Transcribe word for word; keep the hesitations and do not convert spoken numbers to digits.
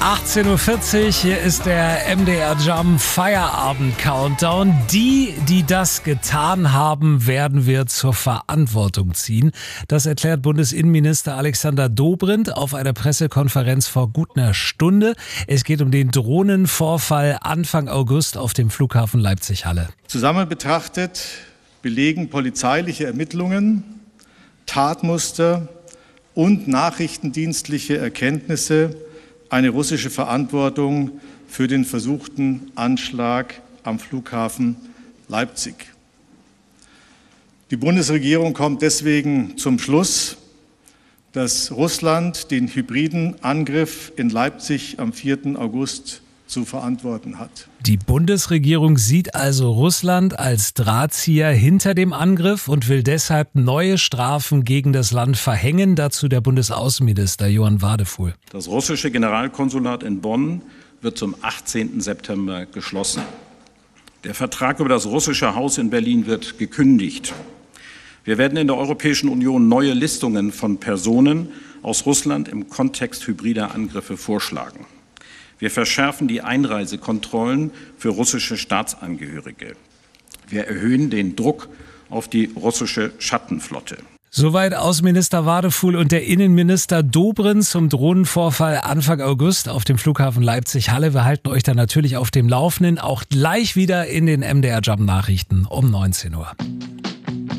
achtzehn Uhr vierzig, hier ist der M D R Jump Feierabend Countdown. Die, die das getan haben, werden wir zur Verantwortung ziehen. Das erklärt Bundesinnenminister Alexander Dobrindt auf einer Pressekonferenz vor gut einer Stunde. Es geht um den Drohnenvorfall Anfang August auf dem Flughafen Leipzig-Halle. Zusammen betrachtet belegen polizeiliche Ermittlungen, Tatmuster und nachrichtendienstliche Erkenntnisse eine russische Verantwortung für den versuchten Anschlag am Flughafen Leipzig. Die Bundesregierung kommt deswegen zum Schluss, dass Russland den hybriden Angriff in Leipzig am vierten August zu verantworten hat. Die Bundesregierung sieht also Russland als Drahtzieher hinter dem Angriff und will deshalb neue Strafen gegen das Land verhängen. Dazu der Bundesaußenminister Johann Wadefuhl. Das russische Generalkonsulat in Bonn wird zum achtzehnten September geschlossen. Der Vertrag über das russische Haus in Berlin wird gekündigt. Wir werden in der Europäischen Union neue Listungen von Personen aus Russland im Kontext hybrider Angriffe vorschlagen. Wir verschärfen die Einreisekontrollen für russische Staatsangehörige. Wir erhöhen den Druck auf die russische Schattenflotte. Soweit Außenminister Wadefuhl und der Innenminister Dobrindt zum Drohnenvorfall Anfang August auf dem Flughafen Leipzig-Halle. Wir halten euch dann natürlich auf dem Laufenden, auch gleich wieder in den M D R Jump Nachrichten um neunzehn Uhr.